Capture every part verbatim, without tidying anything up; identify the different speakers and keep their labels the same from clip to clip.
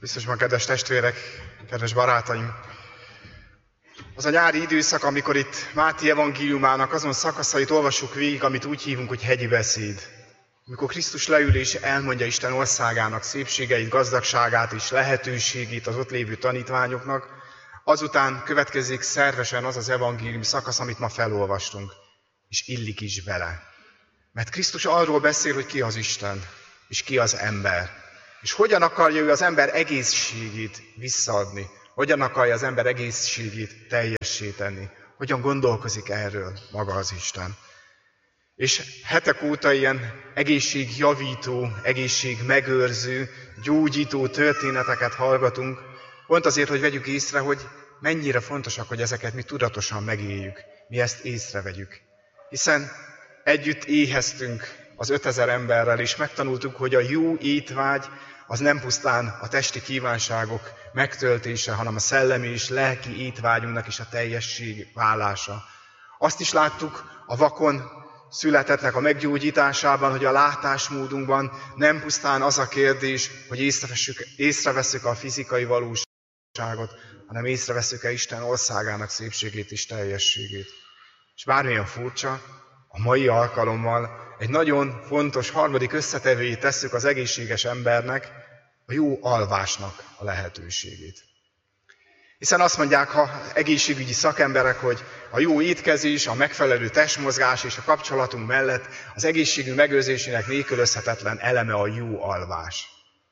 Speaker 1: Krisztusban, kedves testvérek, kedves barátaim! Az a nyári időszak, amikor itt Máté evangéliumának azon szakaszait olvassuk végig, amit úgy hívunk, hogy hegyi beszéd. Amikor Krisztus leül és elmondja Isten országának szépségeit, gazdagságát és lehetőségét az ott lévő tanítványoknak, azután következik szervesen az az evangélium szakasz, amit ma felolvastunk, és illik is bele. Mert Krisztus arról beszél, hogy ki az Isten, és ki az ember. És hogyan akarja ő az ember egészségét visszaadni, hogyan akarja az ember egészségét teljessé tenni, hogyan gondolkozik erről maga az Isten. És hetek óta ilyen egészségjavító, egészségmegőrző, gyógyító történeteket hallgatunk, pont azért, hogy vegyük észre, hogy mennyire fontosak, hogy ezeket mi tudatosan megéljük, mi ezt észrevegyük. Hiszen együtt éheztünk az ötezer emberrel, és megtanultuk, hogy a jó étvágy az nem pusztán a testi kívánságok megtöltése, hanem a szellemi és lelki étvágyunknak is a teljesség válása. Azt is láttuk a vakon születettnek a meggyógyításában, hogy a látásmódunkban nem pusztán az a kérdés, hogy észreveszünk a fizikai valóságot, hanem észreveszünk-e Isten országának szépségét és teljességét. És bármilyen furcsa, a mai alkalommal egy nagyon fontos harmadik összetevőjét tesszük az egészséges embernek, a jó alvásnak a lehetőségét. Hiszen azt mondják ha egészségügyi szakemberek, hogy a jó étkezés, a megfelelő testmozgás és a kapcsolatunk mellett az egészségünk megőrzésének nélkülözhetetlen eleme a jó alvás.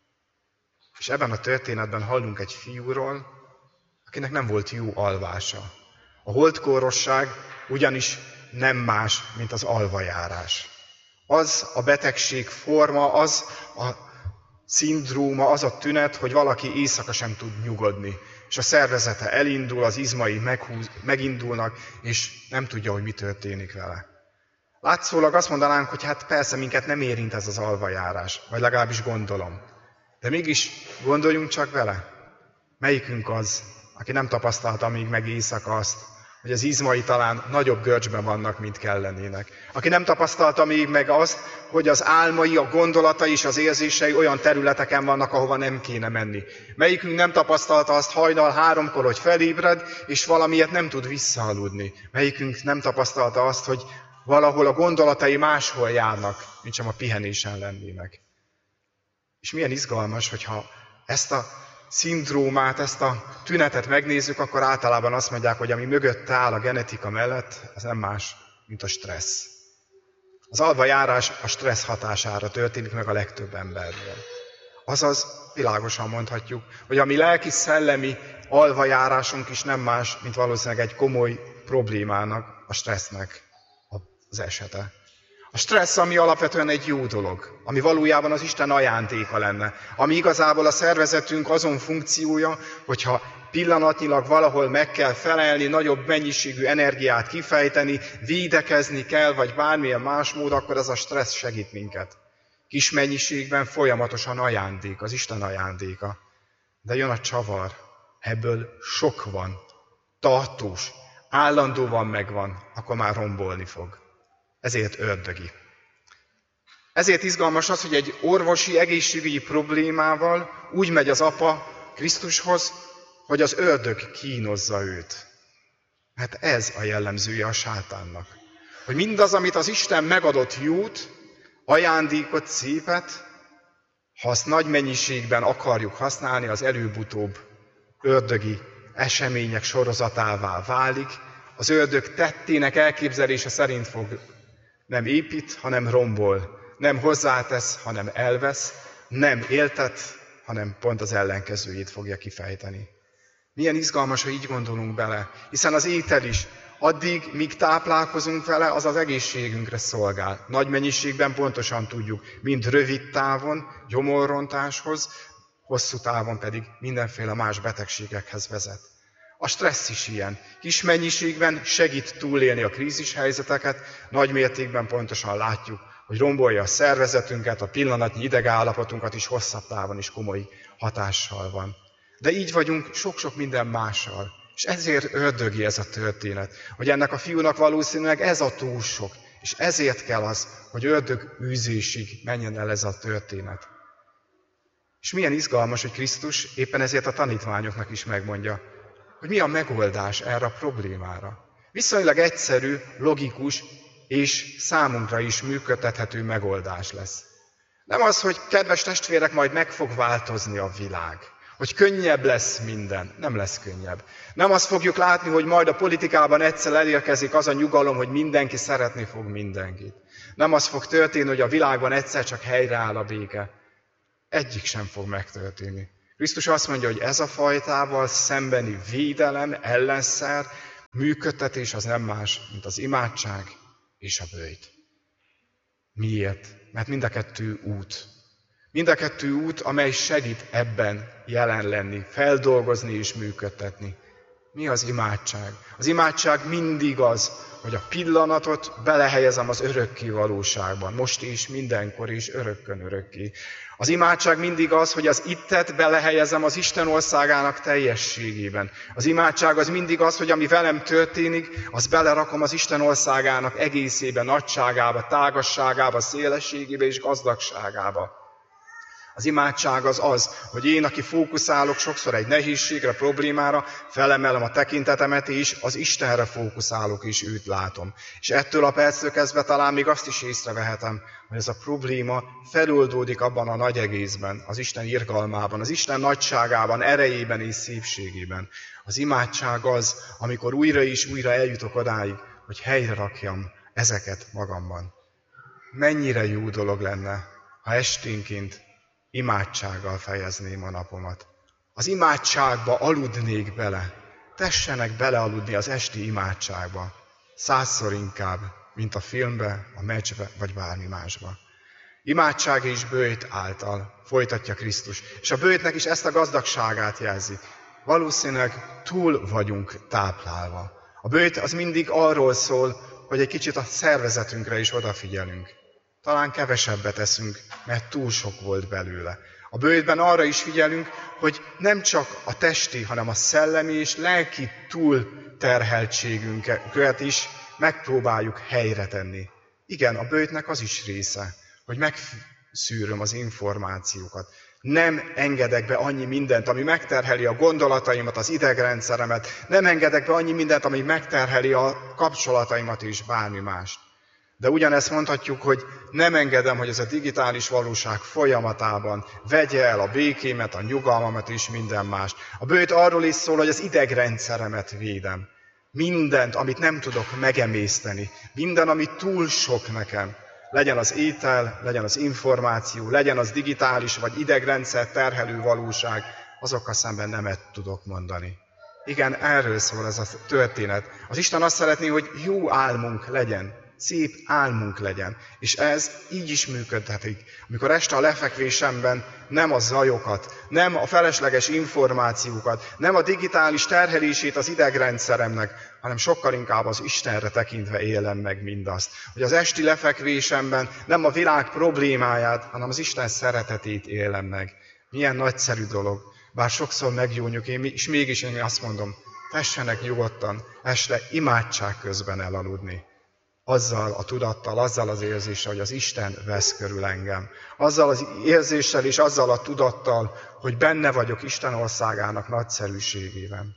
Speaker 1: És ebben a történetben hallunk egy fiúról, akinek nem volt jó alvása. A holdkórosság ugyanis nem más, mint az alvajárás. Az a betegség forma, az a szindróma, az a tünet, hogy valaki éjszaka sem tud nyugodni, és a szervezete elindul, az izmai meghúz, megindulnak, és nem tudja, hogy mi történik vele. Látszólag azt mondanánk, hogy hát persze minket nem érint ez az alvajárás, vagy legalábbis gondolom. De mégis gondoljunk csak vele. Melyikünk az, aki nem tapasztalta még meg éjszaka azt, hogy az izmai talán nagyobb görcsben vannak, mint kellenének. Aki nem tapasztalta még meg azt, hogy az álmai, a gondolatai és az érzései olyan területeken vannak, ahova nem kéne menni. Melyikünk nem tapasztalta azt hajnal háromkor, hogy felébred, és valamiért nem tud visszaaludni. Melyikünk nem tapasztalta azt, hogy valahol a gondolatai máshol járnak, mint sem a pihenésen lennének. És milyen izgalmas, hogyha ezt a szindrómát, ezt a tünetet megnézzük, akkor általában azt mondják, hogy ami mögötte áll a genetika mellett, az nem más, mint a stressz. Az alvajárás a stressz hatására történik meg a legtöbb embernél. Azaz, világosan mondhatjuk, hogy a mi lelki-szellemi alvajárásunk is nem más, mint valószínűleg egy komoly problémának, a stressznek az esete. A stressz, ami alapvetően egy jó dolog, ami valójában az Isten ajándéka lenne, ami igazából a szervezetünk azon funkciója, hogyha pillanatnyilag valahol meg kell felelni, nagyobb mennyiségű energiát kifejteni, védekezni kell, vagy bármilyen más mód, akkor ez a stressz segít minket. Kis mennyiségben folyamatosan ajándék, az Isten ajándéka. De jön a csavar, ebből sok van, tartós, állandóan megvan, akkor már rombolni fog. Ezért ördögi. Ezért izgalmas az, hogy egy orvosi, egészségügyi problémával úgy megy az apa Krisztushoz, hogy az ördög kínozza őt. Hát ez a jellemzője a sátánnak. Hogy mindaz, amit az Isten megadott jót, ajándékot, szépet, ha azt nagy mennyiségben akarjuk használni, az előbb-utóbb ördögi események sorozatává válik, az ördög tettének elképzelése szerint fog nem épít, hanem rombol, nem hozzátesz, hanem elvesz, nem éltet, hanem pont az ellenkezőjét fogja kifejteni. Milyen izgalmas, hogy így gondolunk bele, hiszen az étel is addig, míg táplálkozunk vele, az az egészségünkre szolgál. Nagy mennyiségben pontosan tudjuk, mind rövid távon, gyomorrontáshoz, hosszú távon pedig mindenféle más betegségekhez vezet. A stressz is ilyen. Kis mennyiségben segít túlélni a krízishelyzeteket, nagy mértékben pontosan látjuk, hogy rombolja a szervezetünket, a pillanatnyi idegállapotunkat is hosszabb távon is komoly hatással van. De így vagyunk sok-sok minden mással. És ezért ördögi ez a történet, hogy ennek a fiúnak valószínűleg ez a túl sok, és ezért kell az, hogy ördög űzésig menjen el ez a történet. És milyen izgalmas, hogy Krisztus éppen ezért a tanítványoknak is megmondja, hogy mi a megoldás erre a problémára. Viszonylag egyszerű, logikus és számunkra is működtethető megoldás lesz. Nem az, hogy kedves testvérek, majd meg fog változni a világ, hogy könnyebb lesz minden. Nem lesz könnyebb. Nem azt fogjuk látni, hogy majd a politikában egyszer elérkezik az a nyugalom, hogy mindenki szeretni fog mindenkit. Nem az fog történni, hogy a világban egyszer csak helyreáll a béke. Egyik sem fog megtörténni. Krisztus azt mondja, hogy ez a fajtával szembeni védelem, ellenszer, működtetés az nem más, mint az imádság és a böjt. Miért? Mert mind a kettő út. Mind a kettő út, amely segít ebben jelen lenni, feldolgozni és működtetni. Mi az imádság? Az imádság mindig az, hogy a pillanatot belehelyezem az örökké valóságban. Most is, mindenkor is, örökkön örökké. Az imádság mindig az, hogy az ittet belehelyezem az Isten országának teljességében. Az imádság az mindig az, hogy ami velem történik, az belerakom az Isten országának egészébe, nagyságába, tágasságába, szélességébe és gazdagságába. Az imádság az az, hogy én, aki fókuszálok sokszor egy nehézségre, problémára, felemelem a tekintetemet, és az Istenre fókuszálok, és őt látom. És ettől a perctől kezdve talán még azt is észrevehetem, hogy ez a probléma feloldódik abban a nagy egészben, az Isten irgalmában, az Isten nagyságában, erejében és szépségében. Az imádság az, amikor újra és újra eljutok odáig, hogy helyre rakjam ezeket magamban. Mennyire jó dolog lenne, ha esténként imádsággal fejezném a napomat. Az imádságba aludnék bele. Tessenek belealudni az esti imádságba. Százszor inkább, mint a filmbe, a meccsbe, vagy bármi másba. Imádság és böjt által folytatja Krisztus. És a böjtnek is ezt a gazdagságát jelzi. Valószínűleg túl vagyunk táplálva. A böjt az mindig arról szól, hogy egy kicsit a szervezetünkre is odafigyelünk. Talán kevesebbet eszünk, mert túl sok volt belőle. A böjtben arra is figyelünk, hogy nem csak a testi, hanem a szellemi és lelki túlterheltségünket is megpróbáljuk helyre tenni. Igen, a böjtnek az is része, hogy megszűröm az információkat. Nem engedek be annyi mindent, ami megterheli a gondolataimat, az idegrendszeremet. Nem engedek be annyi mindent, ami megterheli a kapcsolataimat és bármi mást. De ugyanezt mondhatjuk, hogy nem engedem, hogy ez a digitális valóság folyamatában vegye el a békémet, a nyugalmamat és minden mást. A böjt arról is szól, hogy az idegrendszeremet védem. Mindent, amit nem tudok megemészteni, minden, ami túl sok nekem, legyen az étel, legyen az információ, legyen az digitális vagy idegrendszer terhelő valóság, azokkal szemben nemet tudok mondani. Igen, erről szól ez a történet. Az Isten azt szeretné, hogy jó álmunk legyen. Szép álmunk legyen. És ez így is működhetik. Amikor este a lefekvésemben nem a zajokat, nem a felesleges információkat, nem a digitális terhelését az idegrendszeremnek, hanem sokkal inkább az Istenre tekintve élem meg mindazt. Hogy az esti lefekvésemben nem a világ problémáját, hanem az Isten szeretetét élem meg. Milyen nagyszerű dolog. Bár sokszor megjónjuk, én, és mégis én azt mondom, tessenek nyugodtan este imádság közben elaludni. Azzal a tudattal, azzal az érzéssel, hogy az Isten vesz körül engem. Azzal az érzéssel és azzal a tudattal, hogy benne vagyok Isten országának nagyszerűségében.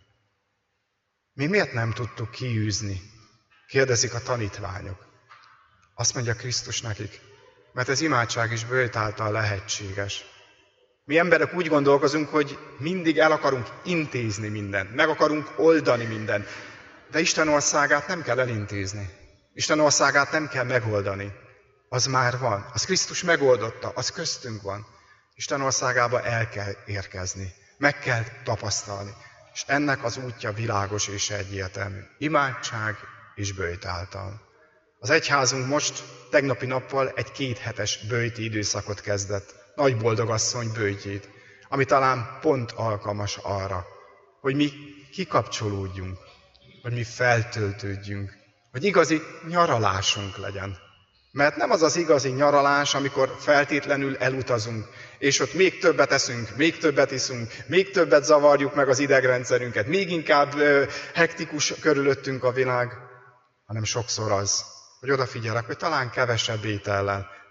Speaker 1: Mi miért nem tudtuk kiűzni? Kérdezik a tanítványok. Azt mondja Krisztus nekik, mert ez imádság és böjt által lehetséges. Mi emberek úgy gondolkozunk, hogy mindig el akarunk intézni mindent, meg akarunk oldani mindent, de Isten országát nem kell elintézni. Isten országát nem kell megoldani. Az már van. Az Krisztus megoldotta. Az köztünk van. Isten országába el kell érkezni. Meg kell tapasztalni. És ennek az útja világos és egyértelmű. Imádság és böjt által. Az egyházunk most tegnapi nappal egy kéthetes böjti időszakot kezdett. Nagy boldogasszony böjtjét, ami talán pont alkalmas arra, hogy mi kikapcsolódjunk, hogy mi feltöltődjünk, hogy igazi nyaralásunk legyen. Mert nem az az igazi nyaralás, amikor feltétlenül elutazunk, és ott még többet eszünk, még többet iszunk, még többet zavarjuk meg az idegrendszerünket, még inkább ö, hektikus körülöttünk a világ, hanem sokszor az, hogy odafigyelek, hogy talán kevesebb étellel,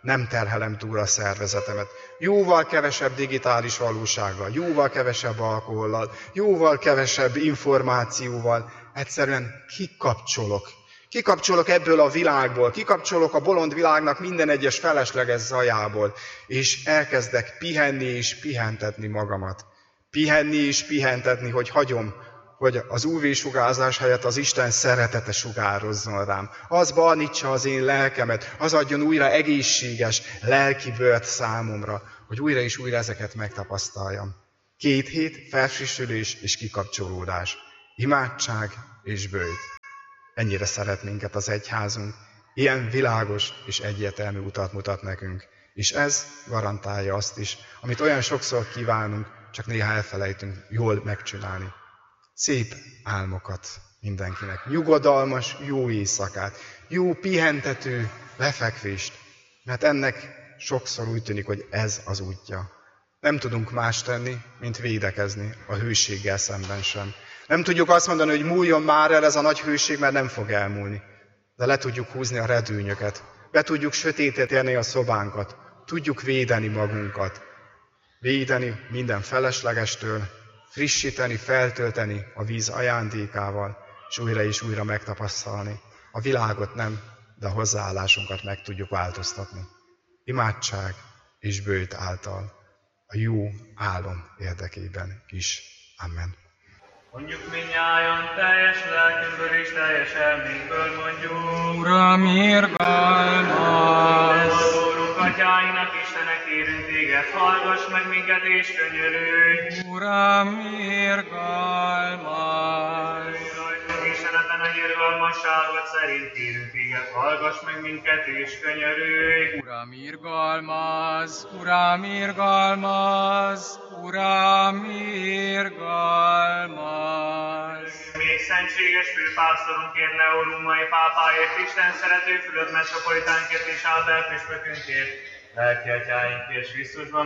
Speaker 1: nem terhelem túl a szervezetemet. Jóval kevesebb digitális valósággal, jóval kevesebb alkohollal, jóval kevesebb információval, egyszerűen kikapcsolok. Kikapcsolok ebből a világból, kikapcsolok a bolond világnak minden egyes felesleges zajából, és elkezdek pihenni és pihentetni magamat. Pihenni és pihentetni, hogy hagyom, hogy az ú vé-sugárzás helyett az Isten szeretete sugározzon rám. Az barnítsa az én lelkemet, az adjon újra egészséges lelki bőrt számomra, hogy újra és újra ezeket megtapasztaljam. Két hét felfrissülés és kikapcsolódás, imádság és bőjt. Ennyire szeret minket az egyházunk, ilyen világos és egyértelmű utat mutat nekünk. És ez garantálja azt is, amit olyan sokszor kívánunk, csak néha elfelejtünk jól megcsinálni. Szép álmokat mindenkinek, nyugodalmas, jó éjszakát, jó pihentető lefekvést, mert ennek sokszor úgy tűnik, hogy ez az útja. Nem tudunk más tenni, mint védekezni a hőséggel szemben sem. Nem tudjuk azt mondani, hogy múljon már el ez a nagy hőség, mert nem fog elmúlni. De le tudjuk húzni a redőnyöket, be tudjuk sötétíteni a szobánkat, tudjuk védeni magunkat. Védeni minden feleslegestől, frissíteni, feltölteni a víz ajándékával, és újra és újra megtapasztalni. A világot nem, de a hozzáállásunkat meg tudjuk változtatni. Imádság és bőjt által, a jó álom érdekében is. Amen.
Speaker 2: Mondjuk mindnyájan teljes lelkünkből és teljes elménkből mondjuk.
Speaker 3: Uram, irgalmas!
Speaker 2: Urunk, atyáinak, Istenek, kérünk téged, hallgass meg minket és könyörülj.
Speaker 3: Uram, irgalmas!
Speaker 2: Isteneten a irgalmasságot szerint kérünk téged, hallgass meg minket és könyörülj.
Speaker 3: Uram, irgalmas! Uram, irgalmas! Uram, irgalmas!
Speaker 2: Még szentséges főpásztorunkért, Leó római pápáért, Isten szerető Fülöp metropolitánkért és Albert püspökünkért, lelki atyáinkért, Krisztusban